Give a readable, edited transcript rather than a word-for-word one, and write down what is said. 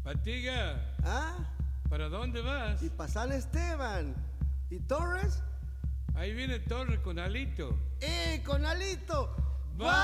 Patiga, ¿Ah? ¿para dónde vas? Y pa' San Esteban. ¿Y Torres? Ahí viene Torres con Alito. ¡Con Alito! ¡Va!